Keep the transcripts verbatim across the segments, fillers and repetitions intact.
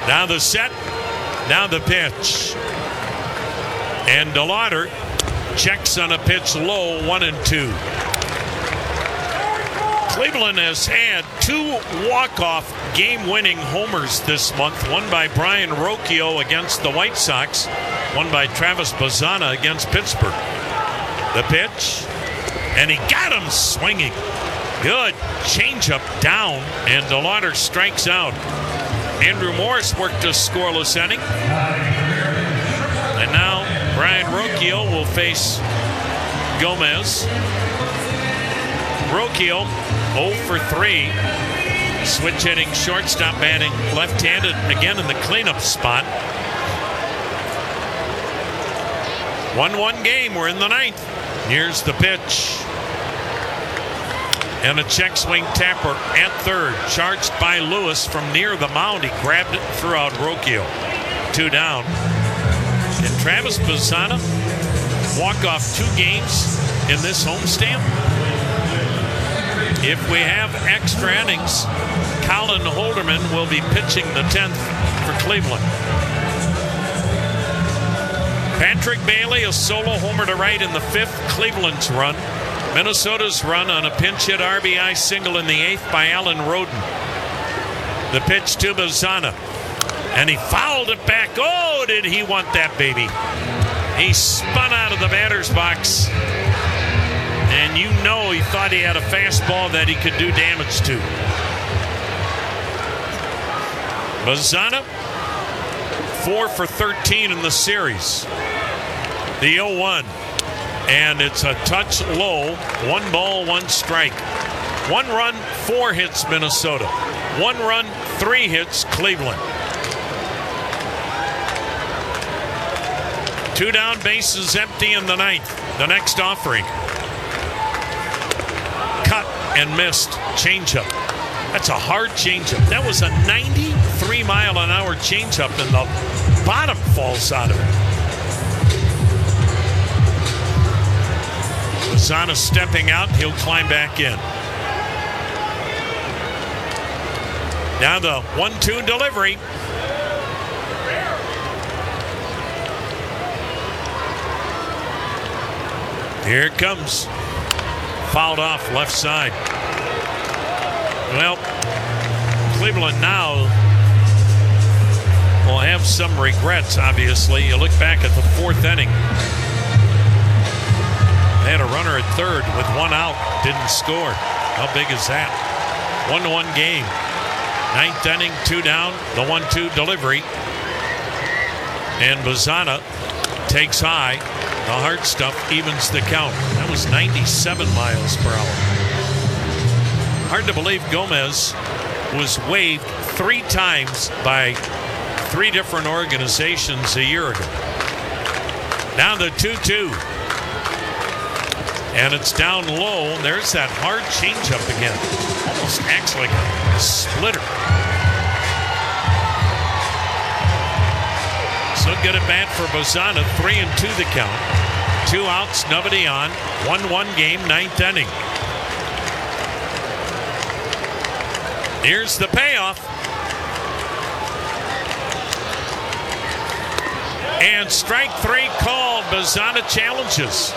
Now the set. Now the pitch. And DeLauder checks on a pitch low, one and two. Cleveland has had two walk-off game-winning homers this month. One by Brian Rocchio against the White Sox. One by Travis Bazzana against Pittsburgh. The pitch. And he got him swinging. Good changeup down. And DeLauder strikes out. Andrew Morris worked a scoreless inning. And now Brian Rocchio will face Gomez. Rocchio oh for three. Switch hitting shortstop, batting left-handed again in the cleanup spot. one one game. We're in the ninth. Here's the pitch. And a check swing tapper at third. Charged by Lewis from near the mound. He grabbed it and threw out Rocchio. Two down. And Travis Bazzana walk off two games in this homestand. If we have extra innings, Colin Holderman will be pitching the tenth for Cleveland. Patrick Bailey, a solo homer to right in the fifth. Cleveland's run. Minnesota's run on a pinch hit R B I single in the eighth by Alan Roden. The pitch to Bazzana. And he fouled it back. Oh, did he want that baby? He spun out of the batter's box. And you know he thought he had a fastball that he could do damage to. Bazzana, four for thirteen in the series. The oh one. And it's a touch low. One ball, one strike. One run, four hits Minnesota. One run, three hits Cleveland. Two down, bases empty in the ninth. The next offering. Cut and missed. Changeup. That's a hard changeup. That was a ninety-three mile an hour changeup, and the bottom falls out of it. Bazzana stepping out. He'll climb back in. Now the one two delivery. Here it comes. Fouled off left side. Well, Cleveland now will have some regrets, obviously. You look back at the fourth inning. They had a runner at third with one out. Didn't score. How big is that? One to one game. Ninth inning, two down. The one two delivery. And Bazzana takes high. The hard stuff evens the count. That was ninety-seven miles per hour. Hard to believe Gomez was waived three times by three different organizations a year ago. Now the two two. And it's down low. There's that hard changeup again. Almost acts like a splitter. So good at bat for Bazzana. Three and two the count. Two outs, nobody on. one one game, ninth inning. Here's the payoff. And strike three called. Bazzana challenges.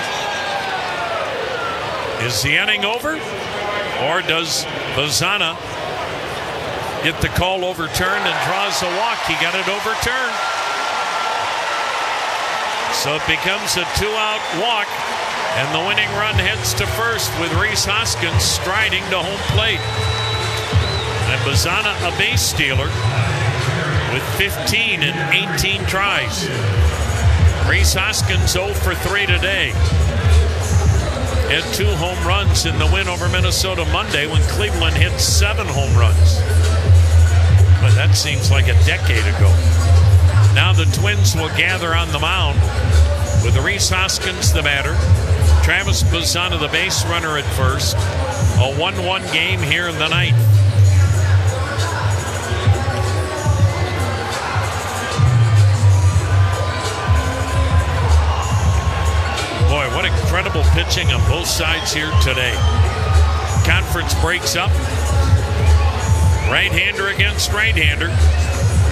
Is the inning over? Or does Bazzana get the call overturned and draws a walk? He got it overturned. So it becomes a two-out walk, and the winning run heads to first with Rhys Hoskins striding to home plate. And Bazzana a base stealer with fifteen in eighteen tries. Rhys Hoskins oh for three today. Had two home runs in the win over Minnesota Monday when Cleveland hit seven home runs. But that seems like a decade ago. Now the Twins will gather on the mound with Rhys Hoskins the batter. Travis Bazzana the base runner at first. A one one game here in the ninth. Boy, what incredible pitching on both sides here today. Conference breaks up. Right-hander against right-hander.